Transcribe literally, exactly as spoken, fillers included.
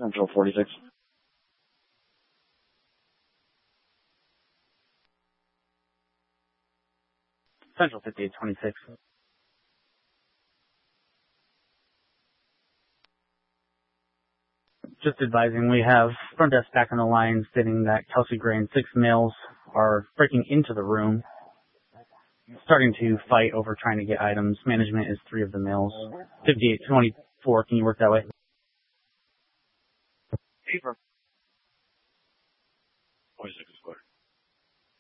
Central forty-six. Central fifty-eight twenty-six. Just advising, we have front desk back on the line stating that Kelsey Gray and six males are breaking into the room, starting to fight over trying to get items. Management is three of the males. fifty-eight twenty-four, can you work that way? Paper. forty-six.